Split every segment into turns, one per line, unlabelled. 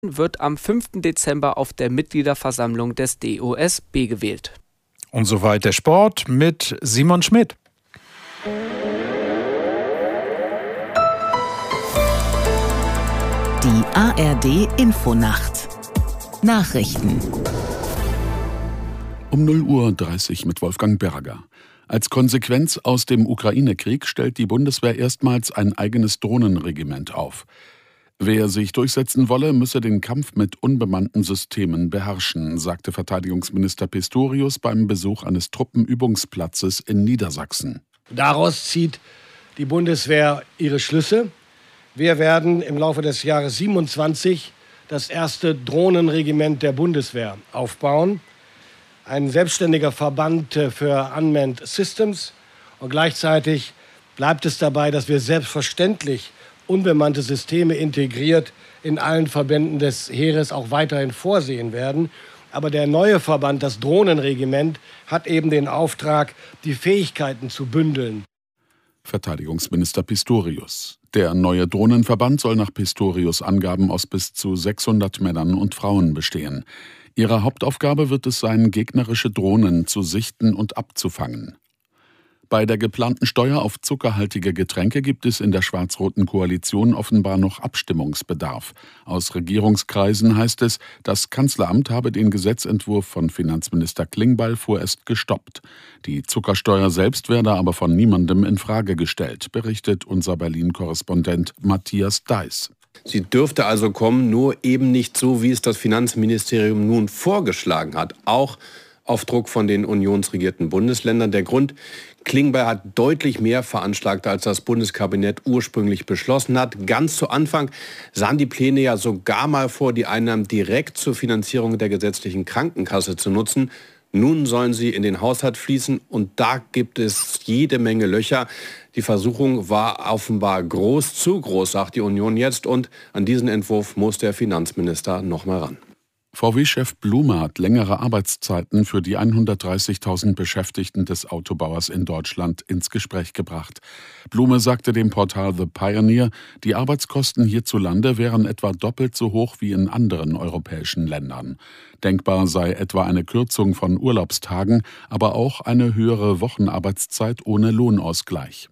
wird am 5. Dezember auf der Mitgliederversammlung des DOSB gewählt.
Und soweit der Sport mit Simon Schmidt.
Die ARD-Infonacht. Nachrichten.
Um 0:30 Uhr mit Wolfgang Berger. Als Konsequenz aus dem Ukraine-Krieg stellt die Bundeswehr erstmals ein eigenes Drohnenregiment auf. Wer sich durchsetzen wolle, müsse den Kampf mit unbemannten Systemen beherrschen, sagte Verteidigungsminister Pistorius beim Besuch eines Truppenübungsplatzes in Niedersachsen.
Daraus zieht die Bundeswehr ihre Schlüsse. Wir werden im Laufe des Jahres 27 das erste Drohnenregiment der Bundeswehr aufbauen. Ein selbstständiger Verband für Unmanned Systems. Und gleichzeitig bleibt es dabei, dass wir selbstverständlich unbemannte Systeme integriert in allen Verbänden des Heeres auch weiterhin vorsehen werden. Aber der neue Verband, das Drohnenregiment, hat eben den Auftrag, die Fähigkeiten zu bündeln.
Verteidigungsminister Pistorius. Der neue Drohnenverband soll nach Pistorius Angaben aus bis zu 600 Männern und Frauen bestehen. Ihre Hauptaufgabe wird es sein, gegnerische Drohnen zu sichten und abzufangen. Bei der geplanten Steuer auf zuckerhaltige Getränke gibt es in der schwarz-roten Koalition offenbar noch Abstimmungsbedarf. Aus Regierungskreisen heißt es, das Kanzleramt habe den Gesetzentwurf von Finanzminister Klingbeil vorerst gestoppt. Die Zuckersteuer selbst werde aber von niemandem in Frage gestellt, berichtet unser Berlin-Korrespondent Matthias Deiß.
Sie dürfte also kommen, nur eben nicht so, wie es das Finanzministerium nun vorgeschlagen hat. Auch auf Druck von den unionsregierten Bundesländern. Der Grund: Klingbeil hat deutlich mehr veranschlagt, als das Bundeskabinett ursprünglich beschlossen hat. Ganz zu Anfang sahen die Pläne ja sogar mal vor, die Einnahmen direkt zur Finanzierung der gesetzlichen Krankenkasse zu nutzen. Nun sollen sie in den Haushalt fließen und da gibt es jede Menge Löcher. Die Versuchung war offenbar groß, zu groß, sagt die Union jetzt. Und an diesen Entwurf muss der Finanzminister noch mal ran.
VW-Chef Blume hat längere Arbeitszeiten für die 130.000 Beschäftigten des Autobauers in Deutschland ins Gespräch gebracht. Blume sagte dem Portal The Pioneer, die Arbeitskosten hierzulande wären etwa doppelt so hoch wie in anderen europäischen Ländern. Denkbar sei etwa eine Kürzung von Urlaubstagen, aber auch eine höhere Wochenarbeitszeit ohne Lohnausgleich.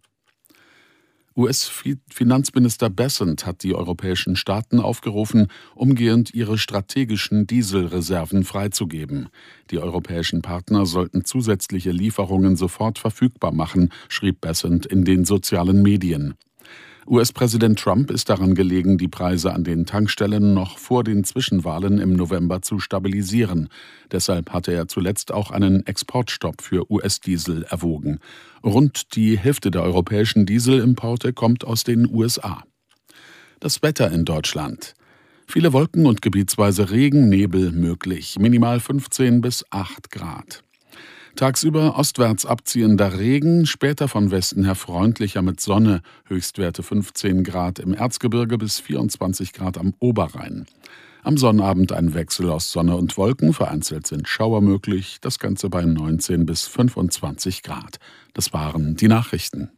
US-Finanzminister Bessent hat die europäischen Staaten aufgerufen, umgehend ihre strategischen Dieselreserven freizugeben. Die europäischen Partner sollten zusätzliche Lieferungen sofort verfügbar machen, schrieb Bessent in den sozialen Medien. US-Präsident Trump ist daran gelegen, die Preise an den Tankstellen noch vor den Zwischenwahlen im November zu stabilisieren. Deshalb hatte er zuletzt auch einen Exportstopp für US-Diesel erwogen. Rund die Hälfte der europäischen Dieselimporte kommt aus den USA. Das Wetter in Deutschland. Viele Wolken und gebietsweise Regen, Nebel möglich. Minimal 15 bis 8 Grad. Tagsüber ostwärts abziehender Regen, später von Westen her freundlicher mit Sonne, Höchstwerte 15 Grad im Erzgebirge bis 24 Grad am Oberrhein. Am Sonnabend ein Wechsel aus Sonne und Wolken, vereinzelt sind Schauer möglich, das Ganze bei 19 bis 25 Grad. Das waren die Nachrichten.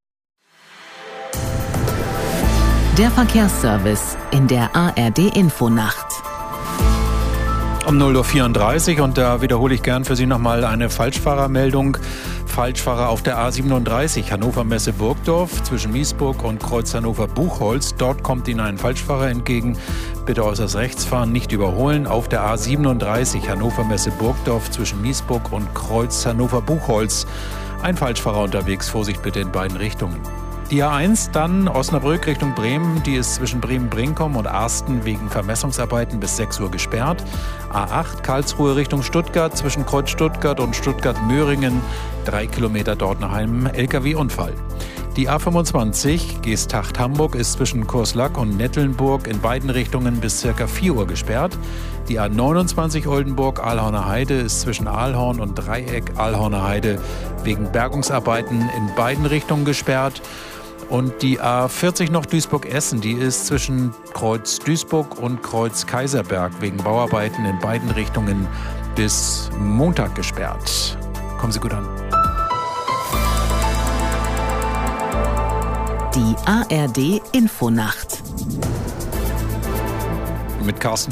Der Verkehrsservice in der ARD-Infonacht.
Um 0:34 Uhr und da wiederhole ich gern für Sie nochmal eine Falschfahrermeldung. Falschfahrer auf der A37 Hannover-Messe-Burgdorf zwischen Miesburg und Kreuz Hannover-Buchholz. Dort kommt Ihnen ein Falschfahrer entgegen. Bitte äußerst rechts fahren, nicht überholen. Auf der A37 Hannover-Messe-Burgdorf zwischen Miesburg und Kreuz Hannover-Buchholz. Ein Falschfahrer unterwegs, Vorsicht bitte in beiden Richtungen. Die A1 dann Osnabrück Richtung Bremen, die ist zwischen Bremen-Brinkum und Arsten wegen Vermessungsarbeiten bis 6 Uhr gesperrt. A8 Karlsruhe Richtung Stuttgart zwischen Kreuz Stuttgart und Stuttgart-Möhringen, 3 Kilometer dort nach einem LKW-Unfall. Die A25 Geesthacht-Hamburg ist zwischen Kurslack und Nettelnburg in beiden Richtungen bis ca. 4 Uhr gesperrt. Die A29 Oldenburg-Ahlhorner Heide ist zwischen Ahlhorn und Dreieck-Ahlhorner Heide wegen Bergungsarbeiten in beiden Richtungen gesperrt. Und die A40 noch Duisburg-Essen, die ist zwischen Kreuz Duisburg und Kreuz Kaiserberg wegen Bauarbeiten in beiden Richtungen bis Montag gesperrt. Kommen Sie gut an.
Die ARD Infonacht.
Mit Carsten